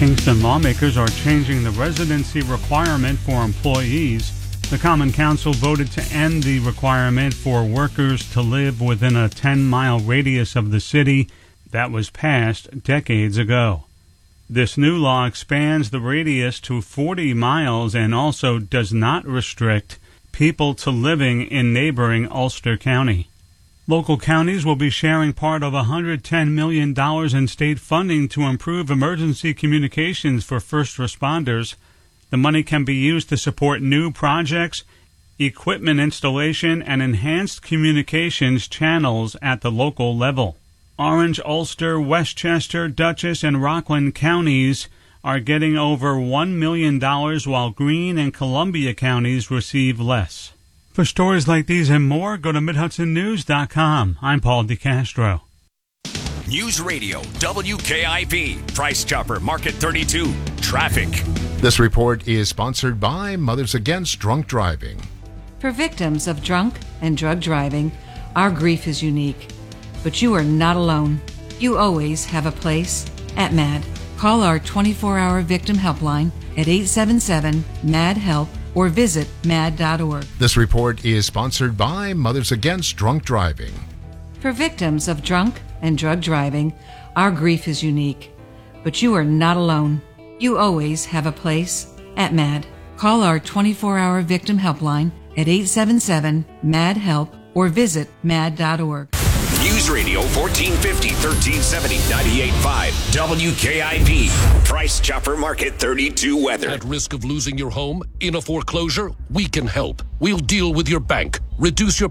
Kingston lawmakers are changing the residency requirement for employees. The Common Council voted to end the requirement for workers to live within a 10-mile radius of the city that was passed decades ago. This new law expands the radius to 40 miles and also does not restrict people to living in neighboring Ulster County. Local counties will be sharing part of $110 million in state funding to improve emergency communications for first responders. The money can be used to support new projects, equipment installation, and enhanced communications channels at the local level. Orange, Ulster, Westchester, Dutchess, and Rockland counties are getting over $1 million, while Greene and Columbia counties receive less. For stories like these and more, go to MidHudsonNews.com. I'm Paul DeCastro. News Radio, WKIP, Price Chopper, Market 32, Traffic. This report is sponsored by Mothers Against Drunk Driving. For victims of drunk and drug driving, our grief is unique. But you are not alone. You always have a place at MAD. Call our 24-hour victim helpline at 877-MAD-HELP or visit mad.org. This report is sponsored by Mothers Against Drunk Driving. For victims of drunk and drug driving, our grief is unique. But you are not alone. You always have a place at MAD. Call our 24-hour victim helpline at 877-MAD-HELP or visit mad.org. News Radio 1450, 1370, 98.5, WKIP, Price Chopper Market 32 weather. At risk of losing your home in a foreclosure? We can help. We'll deal with your bank, reduce your